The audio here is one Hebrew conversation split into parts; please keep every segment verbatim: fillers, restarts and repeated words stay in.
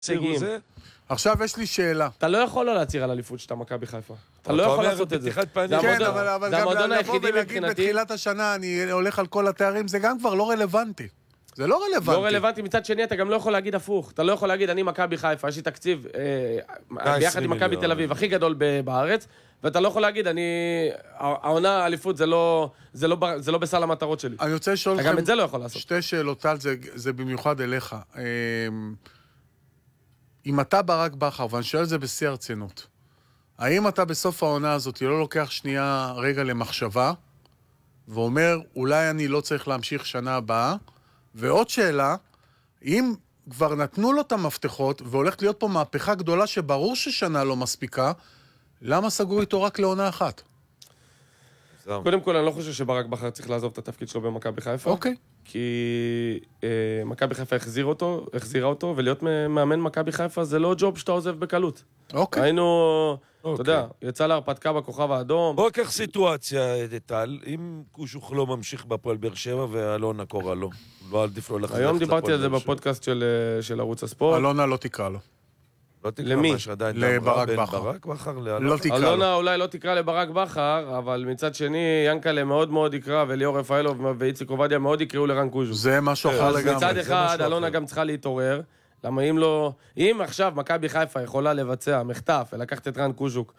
עכשיו יש לי שאלה. אתה לא יכול לא להצהיר על אליפות שאתה מכבי חיפה. אתה לא יכול לעשות את זה. כן, אבל גם לבוא ולהגיד בתחילת השנה אני הולך על כל התארים, זה גם כבר לא רלוונטי. זה לא רלוונטי. לא רלוונטי, מצד שני אתה גם לא יכול להגיד הפוך. אתה לא יכול להגיד, אני מכבי חיפה, יש לי תקציב ביחד עם מכבי תל אביב הכי גדול בארץ, ואתה לא יכול להגיד, אני... העונה האליפות זה לא, זה לא, זה לא בסל המטרות שלי. אני רוצה לשאול לכם... גם את זה לא יכול לעשות. שתי שאלות, טל, זה, זה במיוחד אליך. אם אתה ברק בכר, ואני שואל את זה בשיא הרצינות, האם אתה בסוף העונה הזאת לא לוקח שנייה רגע למחשבה, ואומר, אולי אני לא צריך להמשיך שנה הבאה, ועוד שאלה, אם כבר נתנו לו את המפתחות, והולכת להיות פה מהפכה גדולה שברור ששנה לא מספיקה, למה סגרו איתו רק לעונה אחת? קודם כל, אני לא חושב שברק בכר צריך לעזוב את התפקיד שלו במכבי חיפה. אוקיי. כי אה, מכבי חיפה החזיר אותו, החזירה אותו, ולהיות מאמן מכבי חיפה זה לא ג'וב שאתה עוזב בקלות. אוקיי. היינו, אוקיי. אתה יודע, יצא להרפתקה בכוכב האדום. בוא קח סיטואציה, טל, אם קושוך לא ממשיך בפועל באר שבע ואלונה קורא לו, לא עדיף לו לחזק. היום דיברתי על זה בפודקאסט של, של ערוץ הספורט. אלונה לא תקרא לו. לא תקרא למי? מה שעדיין לברק בכר. ברק בכר, לא תקרא לו. אלונה אולי לא תקרא לברק בכר, אבל מצד שני, ינקלה מאוד מאוד יקרא, וליאור רפאלוב ואיציק עובדיה מאוד יקראו לרן קוז'ו. זה משהו אחר לגמרי. מצד אחד, אלונה גם צריכה להתעורר, למה אם לא... אם עכשיו מכבי חיפה יכולה לבצע מחטף ולקחת את רן קוז'וק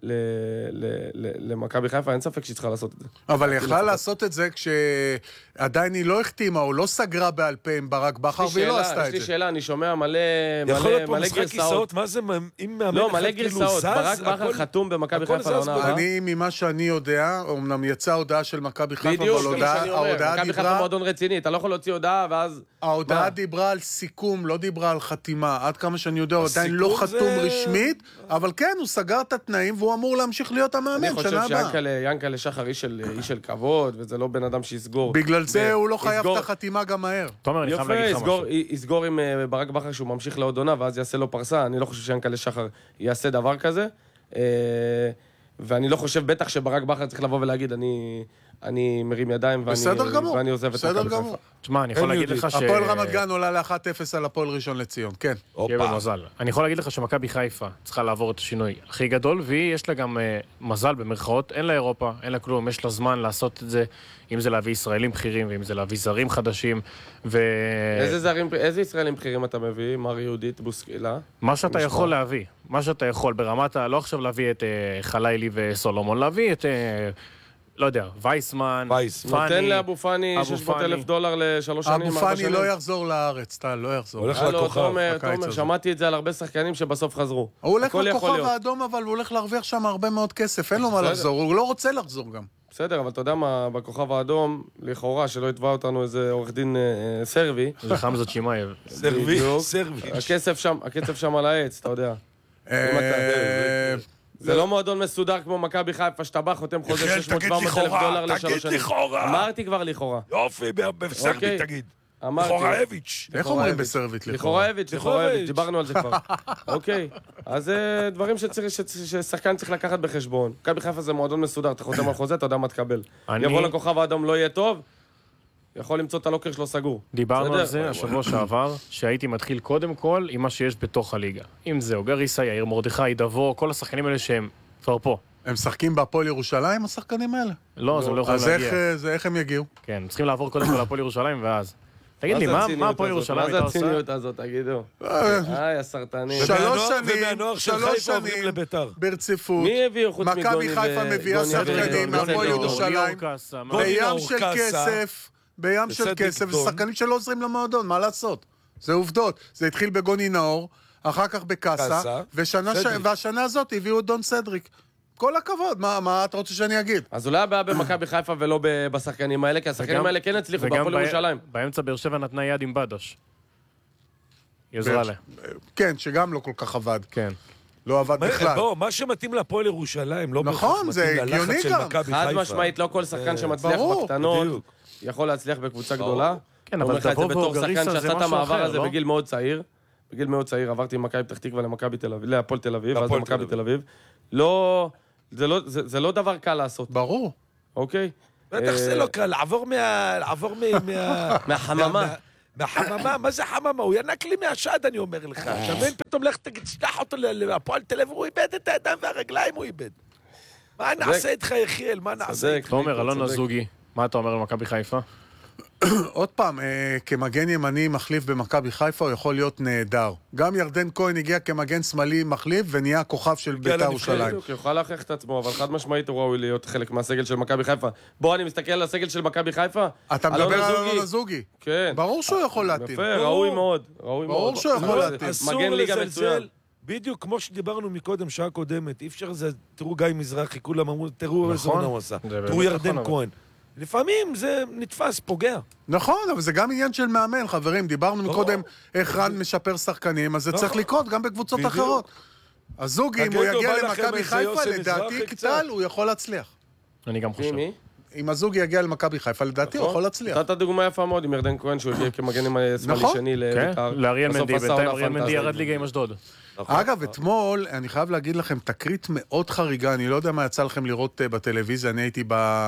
למכבי חיפה, אין ספק שהיא צריכה לעשות את זה. אבל היא יכלה לעשות את זה כשעדיין היא לא החתימה או לא סגרה בעל פה עם ברק בכר והיא לא עשתה את זה. יש לי שאלה, אני שומע מלא גרסאות. יכול להיות פה משחק כיסאות, מה זה, אם מאמן לא, מלא גרסאות, ברק בכר חתום במכבי חיפה לעונה הבאה. אני, ממה שאני יודע, אמנם יצאה הודעה של מכבי חיפה, בדיוק, אבל ההודעה מכבי חיפה מועדון רציני, אתה לא יכול להוציא הודעה ואז... ההודעה דיברה על סיכום, לא דיברה על חתימה, עד כמה שאני יודע, הוא עדיין לא חתום רשמית, אבל כן, הוא סגר את התנאים והוא אמור להמשיך להיות המאמן שנה הבאה. אני חושב שיענקלה שחר איש של כבוד, וזה לא בן אדם שיסגור. בגלל זה הוא לא חייב את החתימה גם מהר. תומר, אני חייב להגיד לך משהו. יסגור עם ברק בכר שהוא ממשיך לעוד עונה, ואז יעשה לו פרסה. אני לא חושב שיענקלה שחר יעשה דבר כזה. ואני לא חושב בטח שברק בכר צריך לבוא ולהגיד, אני... אני מרים ידיים ואני עוזב את מכבי חיפה. תשמע, אני יכול להגיד לך ש... הפועל רמת גן עולה ל-אחת אפס על הפועל ראשון לציון, כן. יהיה במזל. אני יכול להגיד לך שמכבי חיפה צריכה לעבור את השינוי הכי גדול, והיא יש לה גם מזל במרכאות, אין לה אירופה, אין לה כלום, יש לה זמן לעשות את זה, אם זה להביא ישראלים בכירים, ואם זה להביא זרים חדשים, ו... איזה ישראלים בכירים אתה מביא? מר יהודית בוסקילה? מה שאתה יכול להביא, מה שאתה יכול, ברמת ה... לא עכשיו להביא את חלילי וסולומון, להביא את... לא יודע, וייסמן, פאני. נותן לאבו פאני שש מאות אלף דולר לשלוש שנים. אבו פאני לא יחזור לארץ, טל, לא יחזור. הולך לכוכב. תומר, שמעתי את זה על הרבה שחקנים שבסוף חזרו. הוא הולך לכוכב האדום, אבל הוא הולך להרוויח שם הרבה מאוד כסף, אין לו מה לחזור, הוא לא רוצה לחזור גם. בסדר, אבל אתה יודע מה, בכוכב האדום, לכאורה, שלא יתבע אותנו איזה עורך דין סרבי. זה חמזת שימאייב. סרבי, סרבי. הכסף שם על העץ, אתה יודע. זה לא מועדון מסודר כמו מכבי חיפה, שאתה בא חותם חוזה שש מאות שבע מאות אלף דולר לשלוש שנים. תגיד לכאורה. אמרתי כבר לכאורה. יופי, בסרבית תגיד. אמרתי. לכאורהביץ'. איך אומרים בסרבית לכאורה? לכאורהביץ', לכאורהביץ', דיברנו על זה כבר. אוקיי. אז זה דברים ששחקן צריך לקחת בחשבון. מכבי חיפה זה מועדון מסודר, אתה חותם על חוזה, אתה יודע מה תקבל. יבוא לכוכב האדום, לא יהיה טוב, יכול למצוא את הלוקר שלו סגור. דיברנו על זה השבוע שעבר, שהייתי מתחיל קודם כל עם מה שיש בתוך הליגה. אם זה אוגריסה, יאיר מרדכי, דבור, כל השחקנים האלה שהם כבר פה. הם משחקים בהפועל ירושלים, השחקנים האלה? לא, אז הם לא יכולים להגיע. אז איך הם יגיעו? כן, צריכים לעבור קודם כל להפועל ירושלים, ואז. תגיד לי, מה הפועל ירושלים מה הייתה זה עושה? הציניות הזאת, תגידו? איי, הסרטנים. שלוש שנים, ומהנוער של שלוש חיפה עוברים שנים לביתר. ברציפות. מי הביאו חוץ מגוני מכבי חיפה מביאה שחקנים מהפועל ירושלים. בים של כסף. בים של כסף, ושחקנים שלא עוזרים למועדון, מה לעשות? זה עובדות. זה התחיל בגוני נאור, אחר כך בקאסה, והשנה הזאת הביאו את דון סדריק. כל הכבוד, מה אתה רוצה שאני אגיד? אז אולי הבעיה במכבי חיפה ולא בשחקנים האלה, כי השחקנים האלה כן הצליחו בהפועל ירושלים. באמצע באר שבע נתנה יד עם בדש. יעזרה לה. כן, שגם לא כל כך עבד. כן. לא עבד בכלל. בוא, מה שמתאים להפועל ירושלים, לא נכון, זה הגיוני גם. חד משמעית, לא כל שחקן שמצליח בקטנות יכול להצליח בקבוצה גדולה. כן, אבל תבוא ואוגריסה זה משהו אחר, לא? שעשה את המעבר הזה בגיל מאוד צעיר, בגיל מאוד צעיר, עברתי ממכבי פתח תקווה למכבי תל אביב, להפועל תל אביב, ואז למכבי תל אביב. לא, זה לא, זה לא דבר קל לעשות. ברור. אוקיי? בטח זה לא קל, לעבור מה... לעבור מה... מהחממה. מהחממה, מה זה חממה? הוא ינק לי מהשד, אני אומר לך. אתה מבין? פתאום לך תגיד, תשלח אותו להפועל תל אביב, הוא איבד את הידיים והרגליים, הוא איבד. מה נעשה איתך, יחיאל? מה נעשה איתך? תומר, אלון הזוגי, מה אתה אומר על מכבי חיפה? עוד פעם, אה, כמגן ימני מחליף במכבי חיפה, הוא יכול להיות נהדר. גם ירדן כהן הגיע כמגן שמאלי מחליף, ונהיה כוכב של בית"ר ירושלים. הוא יכול להוכיח את עצמו, אבל חד משמעית הוא ראוי להיות חלק מהסגל של מכבי חיפה. בוא, אני מסתכל על הסגל של מכבי חיפה. אתה מדבר על אלון הזוגי. כן. ברור שהוא יכול להתאים. יפה, ראוי מאוד. ברור שהוא יכול להתאים. מגן ליגה מצוין. בדיוק כמו שדיברנו מקודם, שעה קודמת, אי אפשר זה, תראו גיא מזרחי, כולם אמרו, תראו איזה עונה הוא עשה. תראו ירדן כהן. לפעמים זה נתפס, פוגע. נכון, אבל זה גם עניין של מאמן, חברים. דיברנו מקודם איך רן משפר שחקנים, אז זה צריך לקרות גם בקבוצות אחרות. הזוגי, אם הוא יגיע למכבי חיפה, לדעתי קטל, הוא יכול להצליח. אני גם חושב. אם הזוגי יגיע למכבי חיפה, לדעתי הוא יכול להצליח. נתת דוגמה יפה מאוד עם ירדן כהן, שהוא הגיע כמגן עם שמאלי שני לבית"ר. לאריאל מנדי, בינתיים אריאל מנדי ירד ליגה עם אשדוד. אגב, אתמול, אני חייב להגיד לכם, תקרית מאוד חריגה, אני לא יודע מה יצא לכם לראות בטלוויזיה, אני הייתי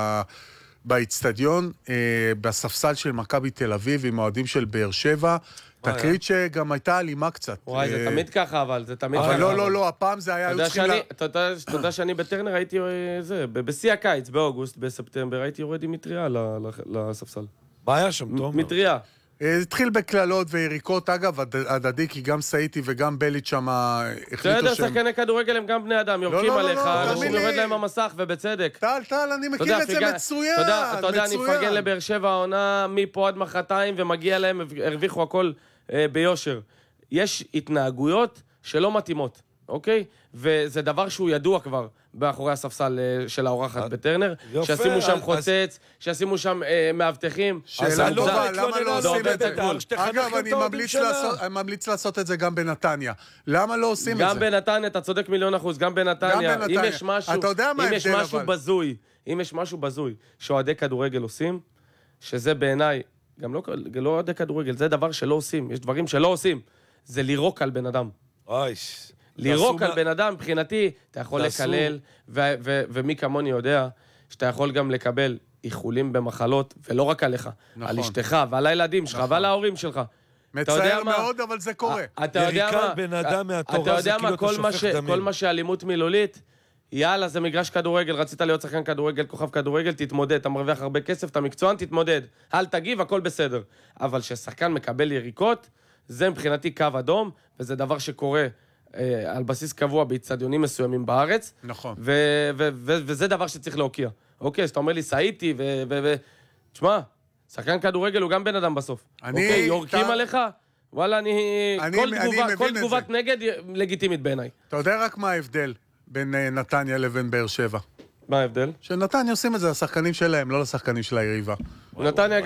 באצטדיון, בספסל של מכבי תל אביב, עם אוהדים של באר שבע, תקרית שגם הייתה אלימה קצת. וואי, זה תמיד ככה, אבל זה תמיד ככה. אבל לא, לא, לא, הפעם זה היה... אתה יודע שאני בטרנר הייתי, זה, בשיא הקיץ, באוגוסט, בספטמבר, הייתי יורד עם מטריה לספסל. מה היה שם, תומר? מטריה. התחיל בקללות ויריקות, אגב, הדדי, כי גם סאיטי וגם בליץ' שם החליטו שהם... בסדר, שחקני כדורגל הם גם בני אדם, יורקים עליך, אנשים יורד להם המסך, ובצדק. טל, טל, אני מכיר את זה מצוין, אתה יודע, אני מפרגן לבאר שבע העונה מפה עד מחרתיים, ומגיע להם, הרוויחו הכל ביושר. יש התנהגויות שלא מתאימות, אוקיי? וזה דבר שהוא ידוע כבר באחורי הספסל של האורחת בטרנר, שישימו שם חוצץ, שישימו שם מאבטחים. שאלה טובה, למה לא עושים את זה? אגב, אני ממליץ לעשות את זה גם בנתניה. למה לא עושים את זה? גם בנתניה, אתה צודק מיליון אחוז, גם בנתניה. אם יש משהו בזוי, אם יש משהו בזוי שאוהדי כדורגל עושים, שזה בעיניי, גם לא אוהדי כדורגל, זה דבר שלא עושים. יש דברים שלא עושים. זה לירוק על בן אדם. אייש. לירוק על בן אדם, מבחינתי, אתה יכול לקלל, ומי כמוני יודע, שאתה יכול גם לקבל איחולים במחלות, ולא רק עליך, על אשתך ועל הילדים שלך ועל ההורים שלך. מצער מאוד, אבל זה קורה. אתה יודע מה, בן אדם מהתורה, זה כאילו אתה שופך דמים. כל מה שאלימות מילולית, יאללה, זה מגרש כדורגל, רצית להיות שחקן כדורגל, כוכב כדורגל, תתמודד, אתה מרוויח הרבה כסף, אתה מקצוען, תתמודד. אל תגיב, הכל בסדר. אבל ששחקן מקבל יריקות, זה מבחינתי קו אדום, וזה דבר שקורה על בסיס קבוע באצטדיונים מסוימים בארץ. נכון. וזה דבר שצריך להוקיע. אוקיי, אז אתה אומר לי, סעיתי, ו... תשמע, שחקן כדורגל הוא גם בן אדם בסוף. אוקיי, יורקים עליך? וואלה, אני... כל תגובת נגד לגיטימית בעיניי. אתה יודע רק מה ההבדל בין נתניה לבין באר שבע? מה ההבדל? שנתניה עושים את זה לשחקנים שלהם, לא לשחקנים של היריבה. נתניה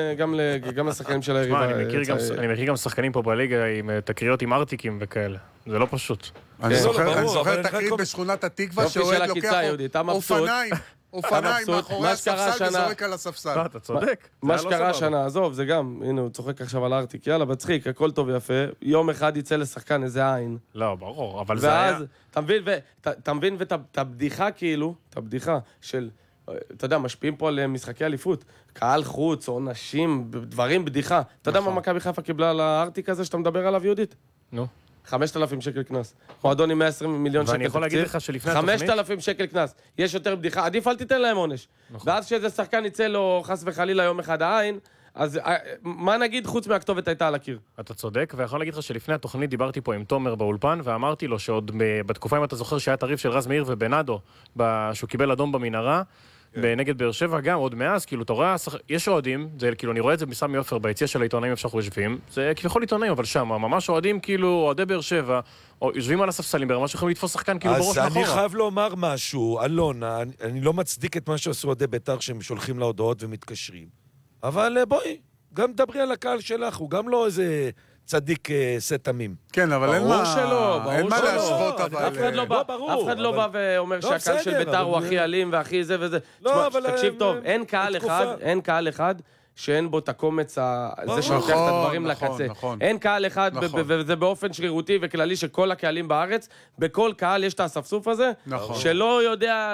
גם לשחקנים של היריבה. אני מכיר גם שחקנים פה בליגה עם תקריות עם ארטיקים וכאלה. זה לא פשוט. אני זוכר תקרית בשכונת התקווה שאוהד לוקח אופניים. אופניים מאחורי הספסל וזורק על הספסל. אתה צודק. מה שקרה השנה, עזוב, זה גם, הנה, הוא צוחק עכשיו על הארטיק, יאללה, בצחיק, הכל טוב ויפה, יום אחד יצא לשחקן איזה עין. לא, ברור, אבל זה היה... ואז, אתה מבין, ואת הבדיחה כאילו, את הבדיחה של, אתה יודע, משפיעים פה על משחקי אליפות, קהל חוץ, או נשים, דברים, בדיחה. אתה יודע מה מכבי חיפה קיבלה על הארטיק הזה שאתה מדבר עליו, יהודית? נו. חמשת אלפים שקל קנס. מועדון עם מאה ועשרים מיליון שקל תקציב. ואני יכול להגיד לך שלפני התוכנית... חמשת אלפים שקל קנס. יש יותר בדיחה. עדיף אל תיתן להם עונש. ואז כשאיזה שחקן יצא לו חס וחלילה יום אחד העין, אז מה נגיד חוץ מהכתובת הייתה על הקיר? אתה צודק, ואני יכול להגיד לך שלפני התוכנית דיברתי פה עם תומר באולפן, ואמרתי לו שעוד בתקופה, אם אתה זוכר שהיה תריב של רז מאיר ובנאדו, שהוא קיבל אדום במנהרה, בנגד באר שבע גם, עוד מאז, כאילו, אתה רואה, יש אוהדים, זה, כאילו, אני רואה את זה בסמי עופר, ביציע של העיתונאים איפה שאנחנו יושבים, זה כביכול עיתונאים, אבל שם, ממש אוהדים, כאילו, אוהדי באר שבע, או יושבים על הספסלים ברמה שיכולים לתפוס שחקן, כאילו, בראש מאחורה. אז אני חייב לומר משהו, אלון, אני, אני לא מצדיק את מה שעשו אוהדי בית"ר שהם שולחים להודעות ומתקשרים, אבל בואי, גם דברי על הקהל שלך, הוא גם לא איזה... צדיק סתמים. כן, אבל אין מה... שלו, אין מה להשוות, אבל... אף אחד לא בא ואומר שהקהל של בית"ר הוא הכי אלים והכי זה וזה. תקשיב טוב, אין קהל אחד, אין קהל אחד שאין בו את הקומץ, זה שלוקח את נכון, הדברים נכון, לקצה. נכון. אין קהל אחד, נכון. וזה באופן שרירותי וכללי שכל הקהלים בארץ, בכל קהל יש את האספסוף הזה, נכון. שלא יודע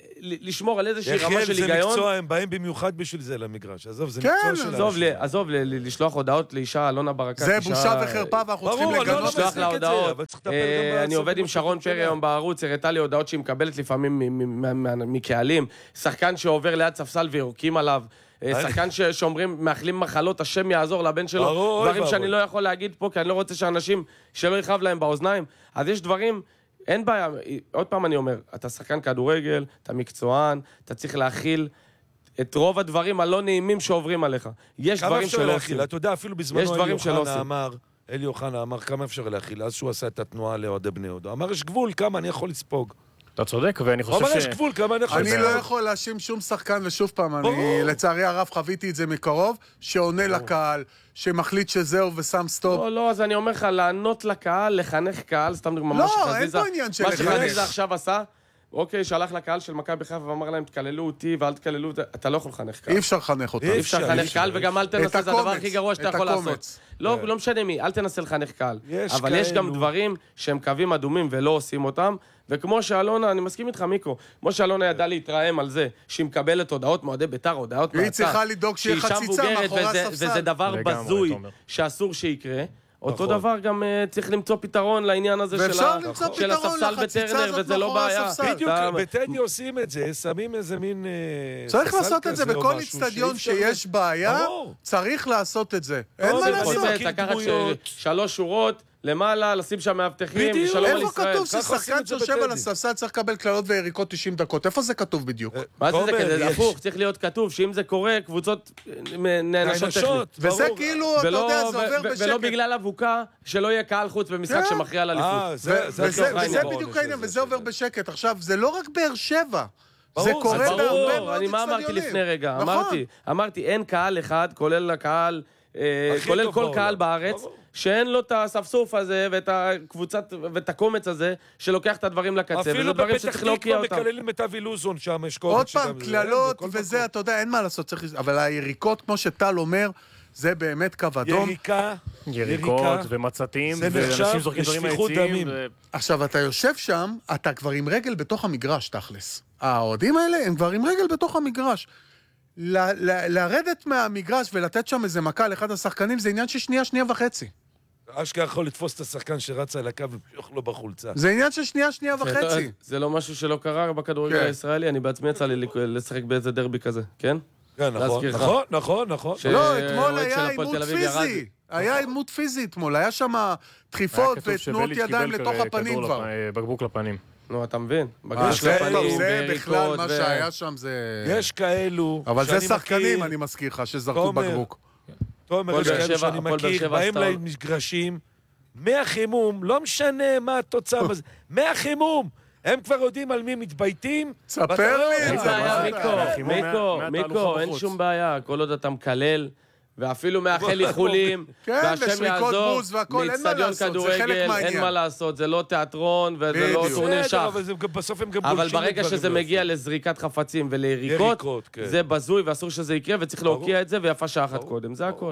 לשמור על איזושהי רמה של היגיון. יחיאל, זה מקצוע, הם באים במיוחד בשביל זה למגרש. עזוב, זה כן, מקצוע של עזוב, האנשים. עזוב, לשלוח הודעות לאישה, אלונה ברקת. זה בושה וחרפה, ואנחנו צריכים ברור, אני לא לגנות את מצדיק זה. לשלוח לה את זה, הודעות. אבל צריך לטפל אה, גם אני עובד עם בעצבים שרון שלה. פרי היום בערוץ, הראתה לי הודעות שהיא מקבלת לפעמים מ- מ- מ- מקהלים. שחקן שעובר ליד ספסל ויורקים עליו. אה, שחקן ש- שאומרים, מאחלים מחלות, השם יעזור לבן שלו. ברור, אוי דברים שאני ואבוי. לא יכול להגיד פה, כי אני לא רוצה שאנשים, שלא יכאב להם באוזניים. אז יש דברים, אין בעיה. עוד פעם אני אומר, אתה שחקן כדורגל, אתה מקצוען, אתה צריך להכיל את רוב הדברים הלא נעימים שעוברים עליך. יש כמה דברים אפשר שלא להכיל? עושים. אתה יודע, אפילו יש בזמנו אלי דברים שלא אוחנה עושים. אמר, אלי אוחנה אמר, כמה אפשר להכיל? אז שהוא עשה את התנועה לאוהדי בני יהודה. אמר, יש גבול, כמה אני יכול לספוג. אתה צודק, ואני הוא אמר, חושב יש ש... גבול, כמה אני יכול אני לספוג. לא יכול להאשים שום שחקן, ושוב פעם, אני ברור. לצערי הרב חוויתי את זה מקרוב, שעונה לקהל, שמחליט שזהו ושם סטופ. לא, לא, אז אני אומר לך, לענות לקהל, לחנך קהל, סתם דוגמה, לא, מה שחזיזה... אין פה עניין של מה לחנך. שחזיזה עכשיו עשה, אוקיי, שלח לקהל של מכבי חיפה ואמר להם, תקללו אותי ואל תקללו אותי, אתה לא יכול לחנך קהל. אי אפשר לחנך אותם. אי אי אפשר אפשר, לחנך אי קהל, אפשר. וגם אל תנסה, זה הדבר הקומץ, הכי גרוע שאתה את יכול הקומץ. לעשות. לא, לא משנה מי, אל תנסה לחנך קהל. יש אבל יש גם כאלו. דברים שהם קווים אדומים ולא עושים אותם, וכמו שאלונה, אני מסכים איתך, מיקו, כמו שאלונה ידעה להתרעם על זה, שהיא מקבלת הודעות מועדי בית"ר, הודעות היא מהצד. צריכה לדאוג שיהיה שהיא אישה חציצה מבוגרת, מאחורי וזה- הספסל. וזה דבר לגמרי, בזוי תומר. שאסור שיקרה. אותו נכון. דבר גם אה, צריך למצוא פתרון לעניין הזה של ואפשר ה- למצוא של פתרון הספסל לחציצה בטרנר, הזאת וזה לא מאחורי בעיה. הספסל. בדיוק, אתה- בטדי עושים את זה, שמים איזה מין... אה, צריך ספסל לעשות את זה כזה או בכל משהו אצטדיון שאי אפשר- שיש בעיה, ברור. צריך לעשות את זה. אין לא, מה זה לעשות. יכול- חוצץ, מכיר לקחת ש- דמויות. שלוש שורות, למעלה, לשים שם מאבטחים, בדיוק. ושלום על איפה ישראל. כתוב ככה עושים ששחקן את זה שיושב על בטדי. הספסל צריך לקבל קללות ויריקות תשעים דקות? איפה זה כתוב בדיוק? מה זה זה תומר, כזה? יש- הפוך, צריך להיות כתוב שאם זה קורה, קבוצות אה, נענשות טכנית. נענשות, וזה ברור. כאילו, אתה ולא- יודע, זה ו- עובר ו- בשקט. ולא בגלל אבוקה, שלא יהיה קהל חוץ במשחק כן. שמכריע על אה, אליפות. זה- ו- זה וזה התוכן וזה העונש בדיוק הזה, העניין, זה וזה עובר זה. בשקט. עכשיו, זה לא רק באר שבע. ברור, זה זה קורה ברור. בהרבה מאוד אני מה אמרתי אצטדיונים. לפני רגע? נכון. אמרתי, אמרתי, אין קהל אחד, כולל הקהל, אה, הכי כולל טוב כל בעולם. קהל בארץ, ברור. שאין לו את הספסוף הזה ואת הקבוצת ואת הקומץ הזה, שלוקח את הדברים לקצה, וזה אפילו דברים בפתח שצריך להוקיע תקווה אותם. מקללים את אבי לוזון שם, יש קומץ עוד שגם פעם, זה, קללות בכל וזה, מקום. אתה יודע, אין מה לעשות, צריך... אבל היריקות, כמו שטל אומר, זה באמת קו אדום. יריקה, יריקות יריקה. ומצתים, זה נחשב ואנשים זורקים דברים לשפיכות מהיציעים. דמים. ו- עכשיו, אתה יושב שם, אתה כבר עם רגל בתוך המגרש, תכלס. האוהדים האלה הם כבר עם רגל בתוך המגרש. ל- ל- לרדת מהמגרש ולתת שם איזה מכה לאחד השחקנים, זה עניין של שנייה, שנייה וחצי. אשכרה יכול לתפוס את השחקן שרץ על הקו ולמשוך לו בחולצה. זה עניין של שנייה, שנייה וחצי. זה לא משהו שלא קרה בכדורגל כן. הישראלי, אני בעצמי יצא לי לשחק באיזה דרבי כזה, כן? כן, נכון, להזכיר לך. נכון, נכון, נכון. ש- לא, אתמול אוהד של היה הפועל עימות תל אביב ירד. פיזי. היה עימות פיזי אתמול, היה שם היה דחיפות כתוב ותנועות שבליץ' ידיים קיבל לתוך כדור הפנים לפ- כבר. אה, בקבוק לפנים. נו, אתה מבין? אה, בגוש זה לפנים, טוב, זה בכלל ביריקות, מה ו- שהיה שם, זה... יש כאלו אבל זה שאני שחקנים, מכיר, אני מזכיר לך, שזרקו תומר, בקבוק. תומר, הפועל יש באר כאלו שבע- שאני הפועל באר מכיר, שבע באים עשתה- למגרשים, מהחימום, לא משנה מה התוצאה, בזה, מהחימום, הם כבר יודעים על מי מתבייתים. ספר ואתה לא לי יודע. את אין זה, בעיה, מה מיקו, אתה- חימום מיקו, מה- מיקו, מהתהלוכה אין בחוץ. שום בעיה, כל עוד אתה מקלל, ואפילו מאחל איחולים, כן, והשם ושריקות יעזור, בוז והכל, אין מה לאצטדיון לעשות, זה כדורגל, חלק אין מהעניין. מה לעשות, זה לא תיאטרון וזה לא בדיוק. טורניר בסדר, שח. אבל זה גם- בסוף הם גם אבל גולשים ברגע לדברים שזה לא מגיע יפים. לזריקת חפצים וליריקות, יריקות, כן. זה בזוי ואסור שזה יקרה, וצריך ברור. להוקיע את זה, ויפה שעה אחת קודם, זה הכל.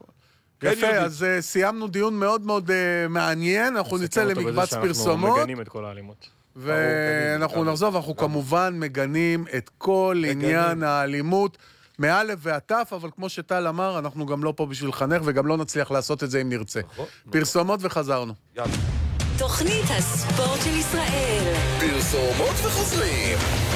יפה, כן, אז אה, סיימנו דיון מאוד מאוד אה, מעניין, אנחנו נצא סיכם אותו בזה למקבץ שאנחנו פרסומות, מגנים את כל האלימות. ואנחנו נחזור, ואנחנו כמובן מגנים את כל עניין האלימות, מאלף ועד תף, אבל כמו שטל אמר, אנחנו גם לא פה בשביל לחנך, וגם לא נצליח לעשות את זה אם נרצה. פרסומות וחזרנו. יאללה. תוכנית הספורט של ישראל. פרסומות וחוזרים.